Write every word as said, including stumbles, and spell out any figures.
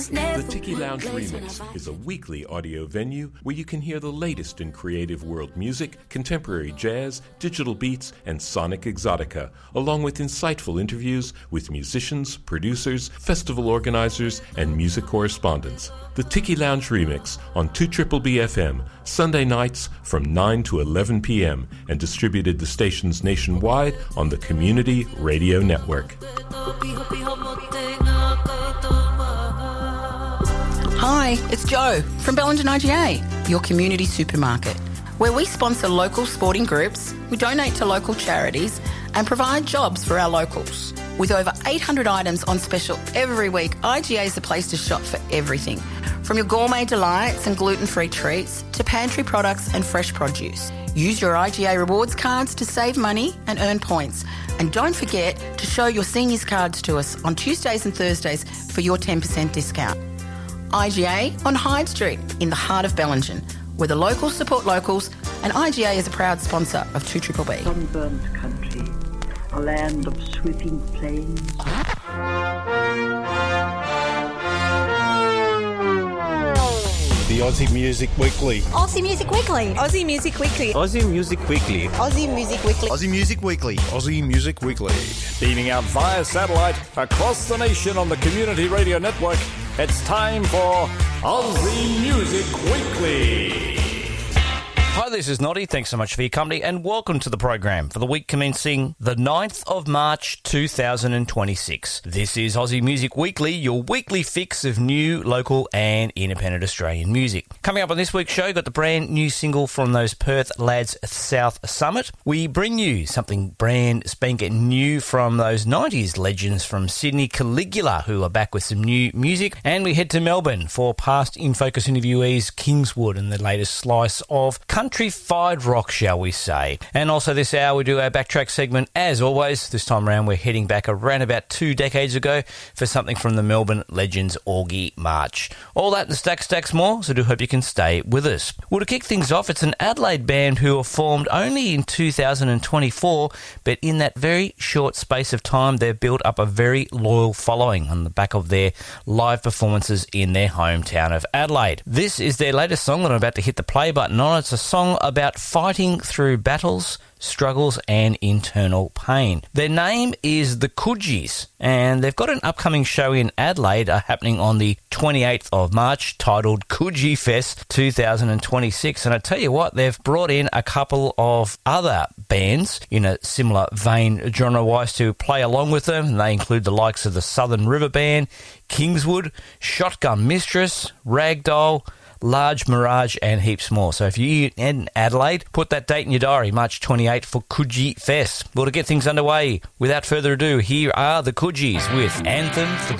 The Tiki Lounge Remix is a weekly audio venue where you can hear the latest in creative world music, contemporary jazz, digital beats, and sonic exotica, along with insightful interviews with musicians, producers, festival organizers, and music correspondents. The Tiki Lounge Remix on two B B B F M, Sunday nights from nine to eleven p.m. and distributed to stations nationwide on the Community Radio Network. Hi, it's Jo from Bellingen I G A, your community supermarket, where we sponsor local sporting groups, we donate to local charities and provide jobs for our locals. With over eight hundred items on special every week, I G A is the place to shop for everything, from your gourmet delights and gluten-free treats to pantry products and fresh produce. Use your I G A rewards cards to save money and earn points. And don't forget to show your seniors cards to us on Tuesdays and Thursdays for your ten percent discount. I G A on Hyde Street in the heart of Bellingen, where the locals support locals, and I G A is a proud sponsor of two B B B. Sunburnt country, a land of sweeping plains. The Aussie Music Weekly. Aussie Music Weekly. Aussie Music Weekly. Aussie Music Weekly. Aussie Music Weekly. Aussie Music Weekly. Aussie Music Weekly. Beaming out via satellite across the nation on the Community Radio Network, it's time for Aussie Music Weekly. Hi, this is Noddy. Thanks so much for your company and welcome to the program for the week commencing the ninth of March two thousand twenty-six. This is Aussie Music Weekly, your weekly fix of new, local and independent Australian music. Coming up on this week's show, got the brand new single from those Perth lads South Summit. We bring you something brand spanking new from those nineties legends from Sydney, Caligula, who are back with some new music. And we head to Melbourne for past In Focus interviewees Kingswood and the latest slice of country-fied rock, shall we say. And also this hour we do our backtrack segment as always. This time around we're heading back around about two decades ago for something from the Melbourne Legends Orgy March. All that and stacks, stacks more, so do hope you can stay with us. Well, to kick things off, it's an Adelaide band who were formed only in two thousand twenty-four, but in that very short space of time they've built up a very loyal following on the back of their live performances in their hometown of Adelaide. This is their latest song that I'm about to hit the play button on. It's a song about fighting through battles, struggles and internal pain. Their name is the Coogis, and they've got an upcoming show in Adelaide uh, happening on the twenty-eighth of March titled Coogee Fest two thousand twenty-six. And I tell you what, they've brought in a couple of other bands in a similar vein genre-wise to play along with them. And they include the likes of the Southern River Band, Kingswood, Shotgun Mistress, Ragdoll, Large Mirage and heaps more. So if you're in Adelaide, put that date in your diary, March twenty-eighth for Coogee Fest. Well, to get things underway, without further ado, here are the Coogis with Anthem for